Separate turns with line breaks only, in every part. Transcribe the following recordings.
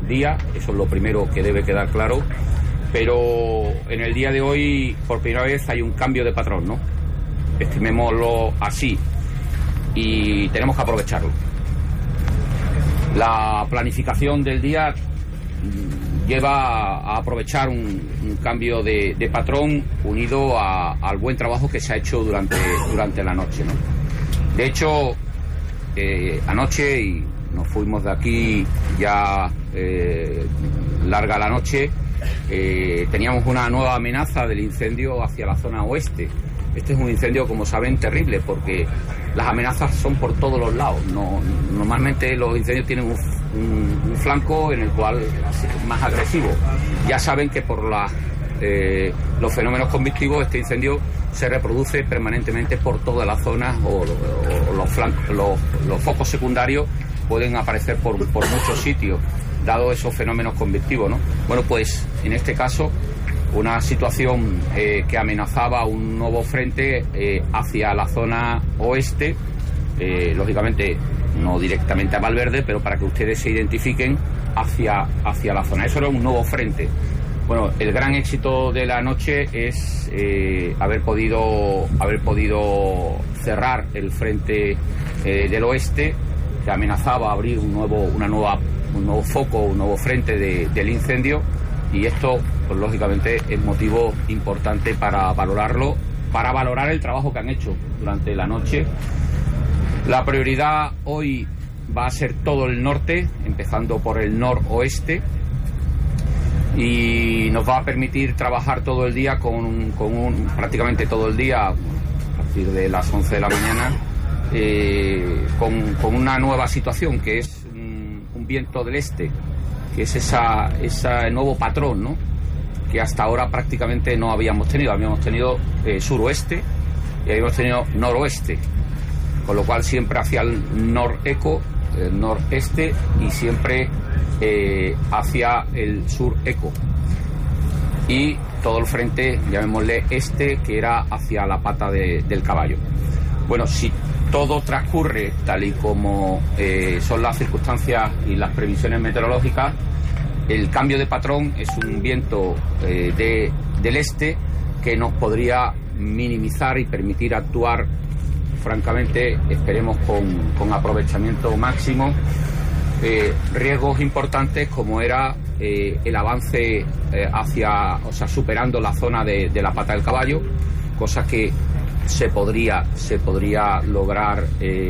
día, eso es lo primero que debe quedar claro, pero en el día de hoy por primera vez hay un cambio de patrón, ¿no? Estimémoslo así y tenemos que aprovecharlo. La planificación del día lleva a aprovechar un cambio de patrón unido al buen trabajo que se ha hecho durante la noche, ¿no? De hecho, anoche, y nos fuimos de aquí ya larga la noche, teníamos una nueva amenaza del incendio hacia la zona oeste. Este es un incendio, como saben, terrible, porque las amenazas son por todos los lados. Normalmente los incendios tienen un flanco en el cual es más agresivo. Ya saben que por los fenómenos convectivos este incendio se reproduce permanentemente por todas las zonas, o los focos secundarios pueden aparecer por muchos sitios, dado esos fenómenos convectivos, ¿no? Bueno, pues en este caso una situación que amenazaba un nuevo frente hacia la zona oeste, lógicamente no directamente a Valverde, pero para que ustedes se identifiquen hacia la zona. Eso era un nuevo frente. Bueno, el gran éxito de la noche es haber podido cerrar el frente del oeste, que amenazaba abrir un nuevo foco, un nuevo frente del incendio, y esto pues lógicamente es motivo importante para valorarlo, para valorar el trabajo que han hecho durante la noche. La prioridad hoy va a ser todo el norte, empezando por el noroeste, y nos va a permitir trabajar todo el día prácticamente todo el día, a partir de las 11 de la mañana, con una nueva situación, que es un viento del este, que es ese nuevo patrón, ¿no?, que hasta ahora prácticamente no habíamos tenido. Habíamos tenido suroeste y habíamos tenido noroeste, con lo cual siempre hacia el noreste, y siempre hacia el sureco, y todo el frente, llamémosle este, que era hacia la pata del caballo. Bueno, si todo transcurre tal y como son las circunstancias y las previsiones meteorológicas, el cambio de patrón es un viento del este que nos podría minimizar y permitir actuar, francamente, esperemos con aprovechamiento máximo, riesgos importantes como era el avance superando la zona de la pata del caballo, cosa que se podría lograr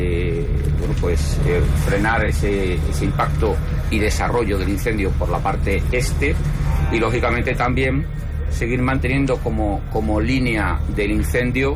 frenar ese impacto y desarrollo del incendio por la parte este, y lógicamente también seguir manteniendo como línea del incendio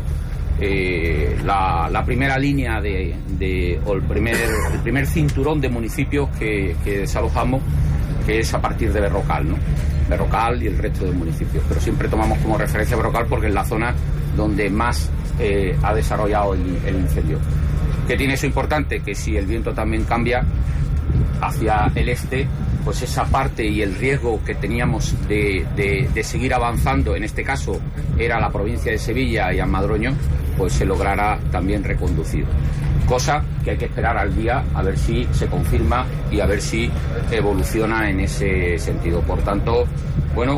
la primera línea o el primer cinturón de municipios que desalojamos, que es a partir de Berrocal, ¿no? Berrocal y el resto de municipios, pero siempre tomamos como referencia Berrocal porque es la zona donde más ha desarrollado el incendio. ¿Qué tiene eso importante? Que si el viento también cambia hacia el este, pues esa parte y el riesgo que teníamos de seguir avanzando, en este caso era la provincia de Sevilla y Almadroño, pues se logrará también reconducir. Cosa que hay que esperar al día a ver si se confirma y a ver si evoluciona en ese sentido. Por tanto, bueno,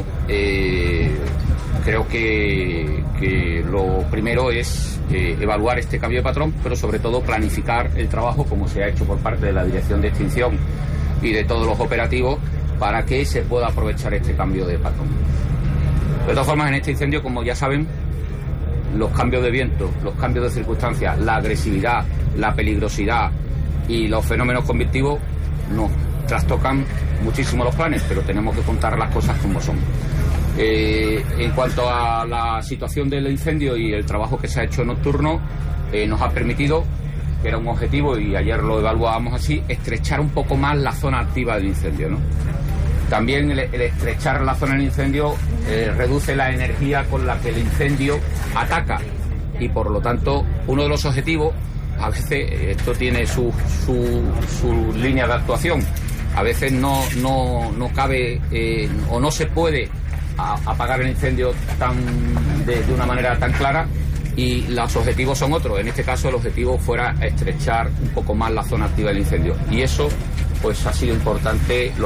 creo que lo primero es evaluar este cambio de patrón, pero sobre todo planificar el trabajo, como se ha hecho por parte de la Dirección de Extinción y de todos los operativos, para que se pueda aprovechar este cambio de patrón. De todas formas, en este incendio, como ya saben, los cambios de viento, los cambios de circunstancias, la agresividad, la peligrosidad y los fenómenos convectivos nos trastocan muchísimo los planes, pero tenemos que contar las cosas como son. En cuanto a la situación del incendio y el trabajo que se ha hecho nocturno, nos ha permitido, que era un objetivo y ayer lo evaluábamos así, estrechar un poco más la zona activa del incendio, ¿no? También el estrechar la zona del incendio reduce la energía con la que el incendio ataca, y por lo tanto uno de los objetivos, a veces esto tiene su línea de actuación, a veces no cabe o no se puede apagar el incendio de una manera tan clara, y los objetivos son otros. En este caso el objetivo fuera estrechar un poco más la zona activa del incendio, y eso pues ha sido importante.